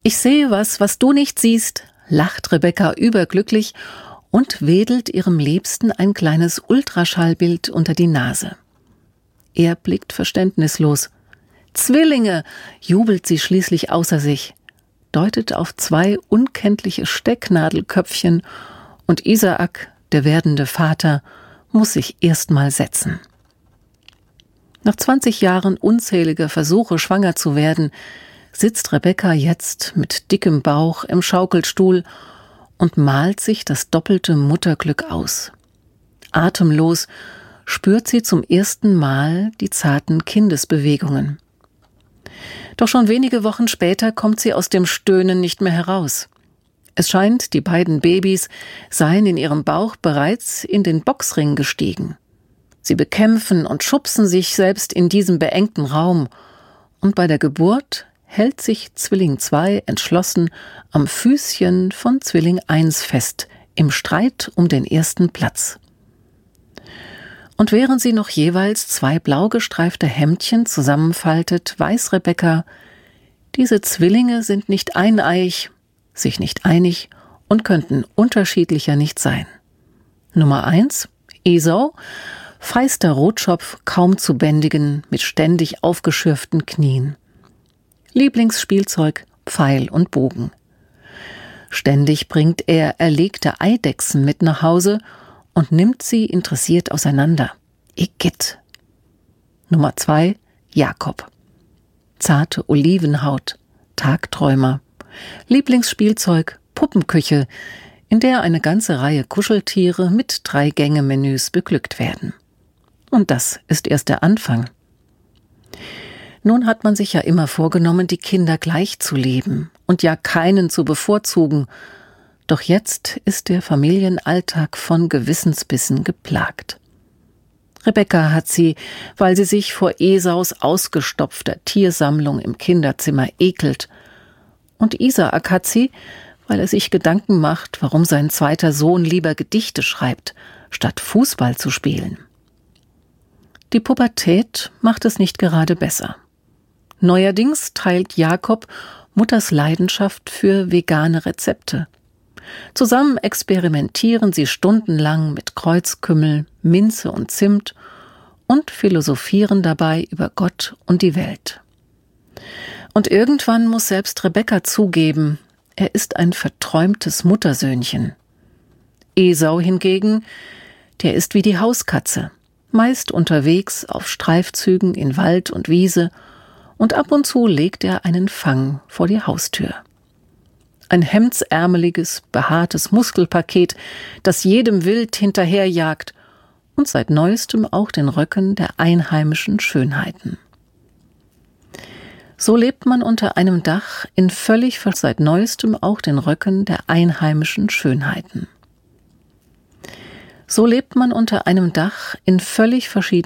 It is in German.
Ich sehe was du nicht siehst, lacht Rebecca überglücklich und wedelt ihrem Liebsten ein kleines Ultraschallbild unter die Nase. Er blickt verständnislos. Zwillinge, jubelt sie schließlich außer sich, deutet auf 2 unkenntliche Stecknadelköpfchen und Isaak, der werdende Vater, muss sich erst mal setzen. Nach 20 Jahren unzähliger Versuche, schwanger zu werden, sitzt Rebecca jetzt mit dickem Bauch im Schaukelstuhl und malt sich das doppelte Mutterglück aus. Atemlos spürt sie zum ersten Mal die zarten Kindesbewegungen. Doch schon wenige Wochen später kommt sie aus dem Stöhnen nicht mehr heraus. Es scheint, die beiden Babys seien in ihrem Bauch bereits in den Boxring gestiegen. Sie bekämpfen und schubsen sich selbst in diesem beengten Raum. Und bei der Geburt hält sich Zwilling 2 entschlossen am Füßchen von Zwilling 1 fest, im Streit um den ersten Platz. Und während sie noch jeweils 2 blau gestreifte Hemdchen zusammenfaltet, weiß Rebecca, diese Zwillinge sind nicht eineiig, sich nicht einig und könnten unterschiedlicher nicht sein. Nummer 1, Esau, feister Rotschopf, kaum zu bändigen, mit ständig aufgeschürften Knien. Lieblingsspielzeug, Pfeil und Bogen. Ständig bringt er erlegte Eidechsen mit nach Hause und nimmt sie interessiert auseinander. Igitt. Nummer 2, Jakob. Zarte Olivenhaut, Tagträumer. Lieblingsspielzeug, Puppenküche, in der eine ganze Reihe Kuscheltiere mit 3-Gänge-Menüs beglückt werden. Und das ist erst der Anfang. Nun hat man sich ja immer vorgenommen, die Kinder gleich zu leben und ja keinen zu bevorzugen. Doch jetzt ist der Familienalltag von Gewissensbissen geplagt. Rebecca hat sie, weil sie sich vor Esaus ausgestopfter Tiersammlung im Kinderzimmer ekelt. Und Isaak hat sie, weil er sich Gedanken macht, warum sein zweiter Sohn lieber Gedichte schreibt, statt Fußball zu spielen. Die Pubertät macht es nicht gerade besser. Neuerdings teilt Jakob Mutters Leidenschaft für vegane Rezepte. Zusammen experimentieren sie stundenlang mit Kreuzkümmel, Minze und Zimt und philosophieren dabei über Gott und die Welt. Und irgendwann muss selbst Rebecca zugeben, er ist ein verträumtes Muttersöhnchen. Esau hingegen, der ist wie die Hauskatze, meist unterwegs auf Streifzügen in Wald und Wiese, und ab und zu legt er einen Fang vor die Haustür. Ein hemdsärmeliges, behaartes Muskelpaket, das jedem Wild hinterherjagt und seit neuestem auch den Röcken der einheimischen Schönheiten. So lebt man unter einem Dach in seit neuestem auch den Röcken der einheimischen Schönheiten. So lebt man unter einem Dach in völlig verschiedenen